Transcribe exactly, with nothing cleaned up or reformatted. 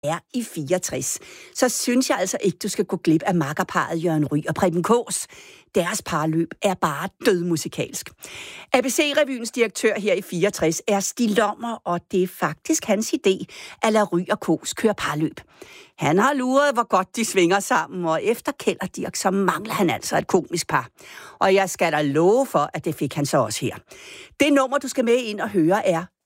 er i fireogtres, så synes jeg altså ikke, du skal gå glip af makkerparret Jørgen Ryg og Preben Kaas. Deres parløb er bare dødmusikalsk. A B C-revyens direktør her i fireogtres er Stig Lommer, og det er faktisk hans idé at lade Ryg og Kaas køre parløb. Han har luret, hvor godt de svinger sammen, og efter Kjeld og Dirch, så mangler han altså et komisk par. Og jeg skal da love for, at det fik han så også her. Det nummer, du skal med ind og høre, er